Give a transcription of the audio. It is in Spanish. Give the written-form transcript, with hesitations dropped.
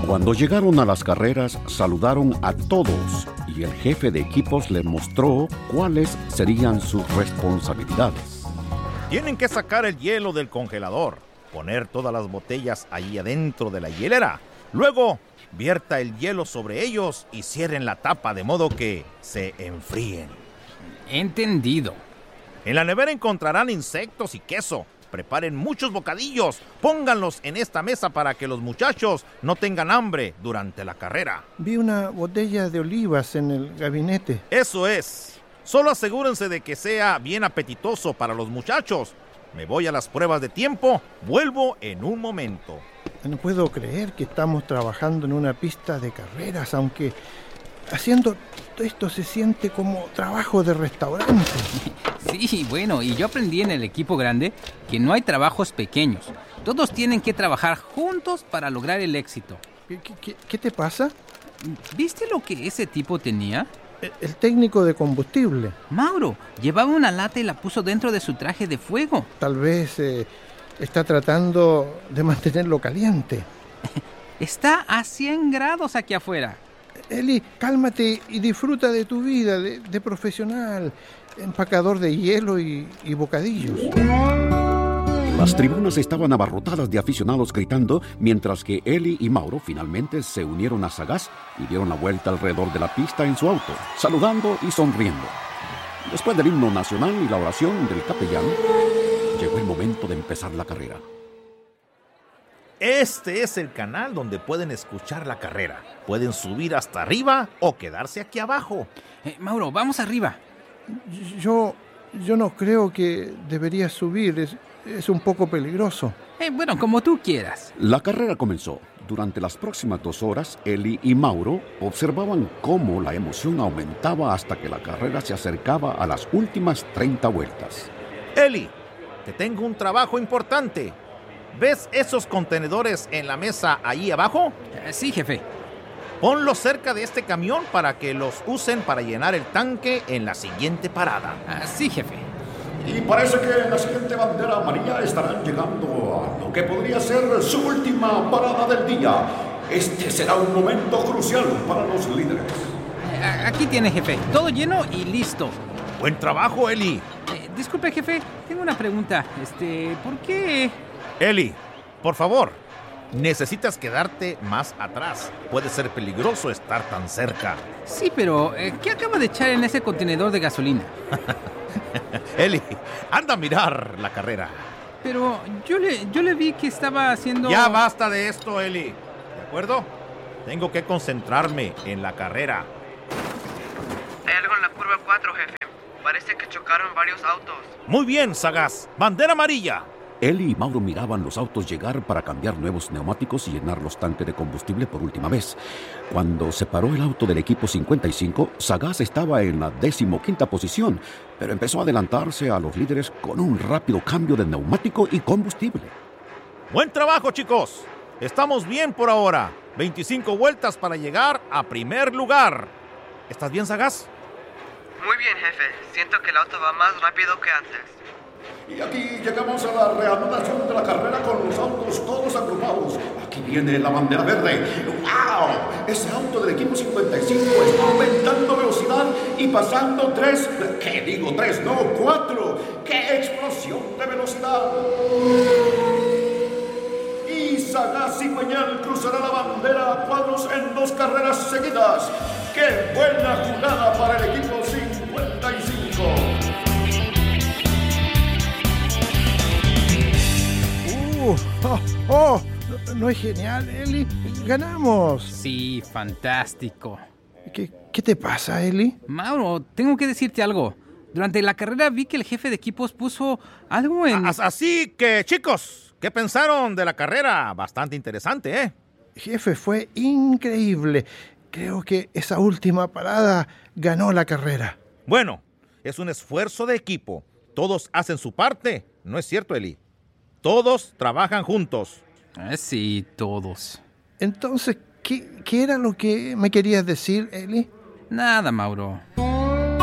Cuando llegaron a las carreras, saludaron a todos y el jefe de equipos les mostró cuáles serían sus responsabilidades. Tienen que sacar el hielo del congelador, poner todas las botellas ahí adentro de la hielera. Luego, vierta el hielo sobre ellos y cierren la tapa de modo que se enfríen. Entendido. En la nevera encontrarán insectos y queso. Preparen muchos bocadillos, pónganlos en esta mesa para que los muchachos no tengan hambre durante la carrera. Vi una botella de olivas en el gabinete. Eso es. Solo asegúrense de que sea bien apetitoso para los muchachos. Me voy a las pruebas de tiempo, vuelvo en un momento. No puedo creer que estamos trabajando en una pista de carreras, aunque haciendo esto se siente como trabajo de restaurante. Sí, bueno, y yo aprendí en el equipo grande que no hay trabajos pequeños. Todos tienen que trabajar juntos para lograr el éxito. ¿Qué te pasa? ¿Viste lo que ese tipo tenía? El técnico de combustible. Mauro, llevaba una lata y la puso dentro de su traje de fuego. Tal vez está tratando de mantenerlo caliente. Está a 100 grados aquí afuera. Eli, cálmate y disfruta de tu vida de profesional, empacador de hielo y bocadillos. Las tribunas estaban abarrotadas de aficionados gritando, mientras que Eli y Mauro finalmente se unieron a Sagaz y dieron la vuelta alrededor de la pista en su auto, saludando y sonriendo. Después del himno nacional y la oración del capellán, llegó el momento de empezar la carrera. Este es el canal donde pueden escuchar la carrera. Pueden subir hasta arriba o quedarse aquí abajo. Mauro, vamos arriba. Yo no creo que deberías subir. Es un poco peligroso. Bueno, como tú quieras. La carrera comenzó. Durante las próximas 2 horas, Eli y Mauro observaban cómo la emoción aumentaba hasta que la carrera se acercaba a las últimas 30 vueltas. Eli, te tengo un trabajo importante. ¿Ves esos contenedores en la mesa ahí abajo? Sí, jefe. Ponlos cerca de este camión para que los usen para llenar el tanque en la siguiente parada. Sí, jefe. Y parece que en la siguiente bandera amarilla estarán llegando a lo que podría ser su última parada del día. Este será un momento crucial para los líderes. Aquí tiene, jefe. Todo lleno y listo. Buen trabajo, Eli. Disculpe, jefe. Tengo una pregunta. ¿Por qué...? Eli, por favor, necesitas quedarte más atrás. Puede ser peligroso estar tan cerca. Sí, pero ¿qué acaba de echar en ese contenedor de gasolina? Eli, anda a mirar la carrera. Pero yo le vi que estaba haciendo... Ya basta de esto, Eli. ¿De acuerdo? Tengo que concentrarme en la carrera. Hay algo en la curva 4, jefe. Parece que chocaron varios autos. Muy bien, Sagaz. Bandera amarilla. Eli y Mauro miraban los autos llegar para cambiar nuevos neumáticos y llenar los tanques de combustible por última vez. Cuando se paró el auto del equipo 55, Sagaz estaba en la 15ª posición, pero empezó a adelantarse a los líderes con un rápido cambio de neumático y combustible. Buen trabajo, chicos. Estamos bien por ahora. 25 vueltas para llegar a primer lugar. ¿Estás bien, Sagaz? Muy bien, jefe. Siento que el auto va más rápido que antes. Y aquí llegamos a la reanudación de la carrera con los autos todos agrupados. Aquí viene la bandera verde. ¡Wow! Ese auto del equipo 55 está aumentando velocidad y pasando 3... ¿Qué digo 3? No, 4. ¡Qué explosión de velocidad! Y Sagaz y Peñal cruzará la bandera a cuadros en 2 carreras seguidas. ¡Qué buena jugada para el equipo 55! ¿No es genial, Eli? ¡Ganamos! Sí, fantástico. ¿Qué te pasa, Eli? Mauro, tengo que decirte algo. Durante la carrera vi que el jefe de equipos puso algo en... Así que, chicos, ¿qué pensaron de la carrera? Bastante interesante, ¿eh? Jefe, fue increíble. Creo que esa última parada ganó la carrera. Bueno, es un esfuerzo de equipo. Todos hacen su parte, ¿no es cierto, Eli? Todos trabajan juntos. Sí, todos. Entonces, ¿qué era lo que me querías decir, Eli? Nada, Mauro.